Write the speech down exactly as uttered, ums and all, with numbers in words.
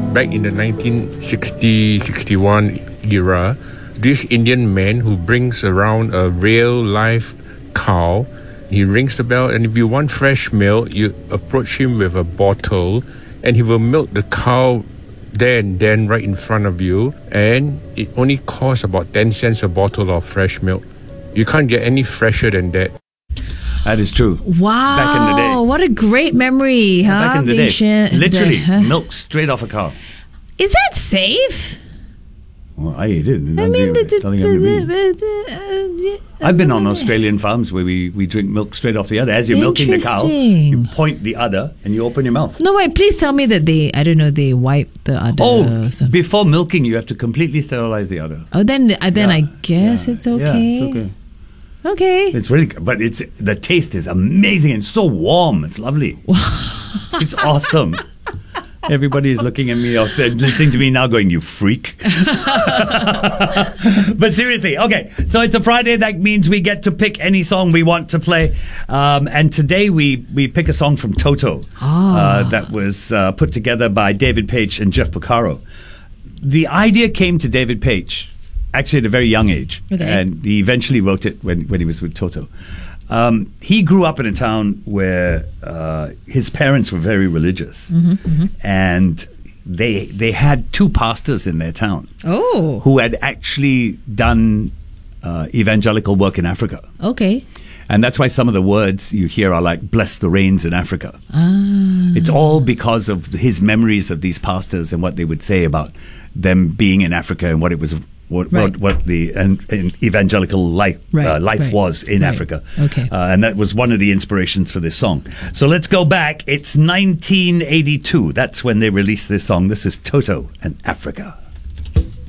back in the nineteen sixty, sixty-one era, this Indian man who brings around a real live cow, he rings the bell, and if you want fresh milk, you approach him with a bottle, and he will milk the cow there and then right in front of you, and it only costs about ten cents a bottle of fresh milk. You can't get any fresher than that. That is true. Wow. Back in the day. What a great memory, huh? Back in the Being day. sh- Literally, huh? milk straight off a cow. Is that safe? Well, I ate it. I mean, the, the, Nothing the, uh, I've been on Australian farms where we, we drink milk straight off the udder. As you're milking the cow, you point the udder and you open your mouth. No, wait, please tell me that they, I don't know, they wipe the udder. Oh, or something. before milking, you have to completely sterilize the udder. Oh, then, uh, then Yeah, I guess yeah, it's okay. Yeah, it's okay. Okay. It's really good, but it's the taste is amazing and so warm. It's lovely. It's awesome. Everybody is looking at me out there, listening to me now going, you freak. But seriously, okay, so it's a Friday. That means we get to pick any song we want to play. Um, and today we, we pick a song from Toto oh. uh, that was uh, put together by David Page and Jeff Porcaro. The idea came to David Page actually at a very young age. Okay. And he eventually wrote it when, when he was with Toto. Um, he grew up in a town where uh, his parents were very religious. Mm-hmm, mm-hmm. And they they had two pastors in their town oh. who had actually done uh, evangelical work in Africa. Okay. And that's why some of the words you hear are like, bless the rains in Africa. Ah. It's all because of his memories of these pastors and what they would say about them being in Africa and what it was, what Right. what, what the an, an evangelical life Right, uh, life right, was in right. Africa. Okay. Uh, and that was one of the inspirations for this song. So let's go back. It's nineteen eighty-two. That's when they released this song. This is Toto and Africa.